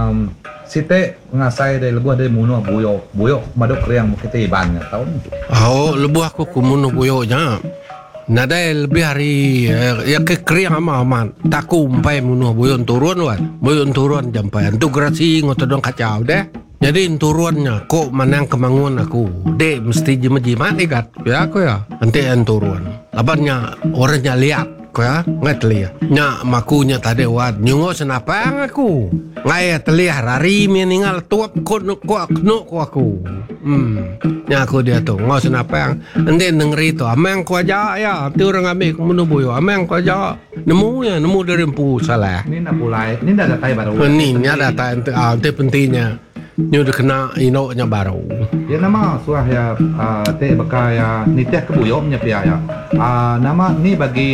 site ngasai dari lebuh dari muno buyo madok kriang kita iban tahu. Lebuh aku kumuno buyonya. Nada lebih hari ya ke kriang aman taku umpai munuh buyon turun jampai antu grasi ngotodong kacau deh. Jadi turunnya kok manang kemangun aku dek mesti jimat ikat ya aku ya nanti turun labannya orangnya lihat ko ya nggak lihat nya makunya tadi wat nyungo senapa aku nggak terlihat hari meningal tuap ko aku nya aku dia tuh nggak senapa nanti dengeri tuh ameng ko aja ya tu orang ambil kemudian buyo ameng ko aja nemu dari empu salah ini nak mulai ini dah datang baru ini ada itu pentingnya. Ini udah kena inoknya baru. Ya nama suah ya te bekai ya niteh kebuyomnya pia ya. Nama ni bagi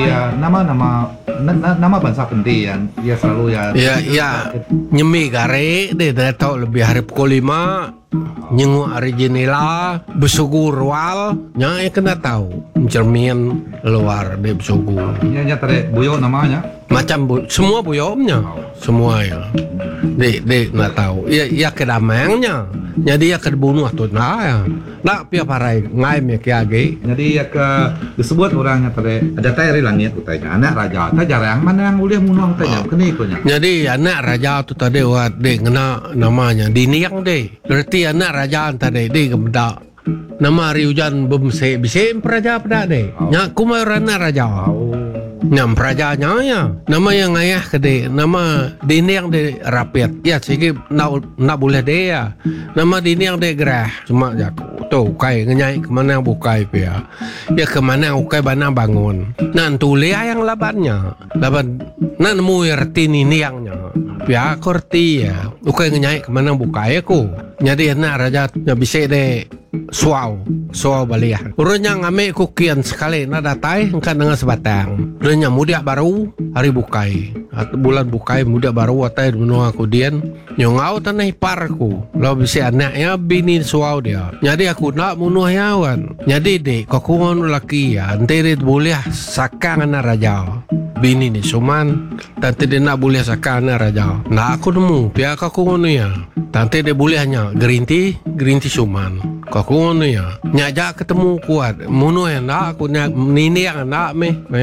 nama bangsa penting ya selalu ya. Ya nyemi gare deh tahu lebih hari pukul 5 nyengu hari jenela besugur wal nya kena tahu cermin luar deh besugur. Nya tadi buyo namanya. Macam semua buyomnya semua ya dek nggak tahu ya kedamaiannya jadi ya kebunuh tuh ya nak pia parai ngai me kiage jadi ya ke disebut orangnya tadi ada tayari langit utanya anak raja ta jarang mana yang boleh munuh tanya kene ikonya jadi anak raja tu tadi wat dek ngena namanya diniang deh berarti anak raja tadi dek gemda nama hari hujan bemse bisa praja pada deh nya kumarana raja nyam prajanya ya nama yang ayah kede nama dini yang de rapiat ya sih nak boleh dia nama dini yang de gerah cuma jaku tuh kai ngenyai kemana bukai pia ya kemana ukai bana bangun nantu lia yang laban nan mu erti ini yangnya pia korti ya ukai ngenyai kemana bukai aku jadi anak raja bisa de suau baliah urutnya ngame kukian sekali nada tai kan dengan sebatang urutnya muda baru hari bukai bulan bukai muda baru watai menua aku dian nyongau tanah iparku lo bisa anaknya bini suau dia jadi aku nak munuh yawan jadi dek kokungan laki ya antara boleh sakang anak raja bini ni suman tante dia nak boleh sakang anak raja nah aku nemu pihak aku ngono ya tante dia boleh hanya gerinti suman kau ngono ya nyajak ketemu kuat munuh yang nak aku nini yang nak me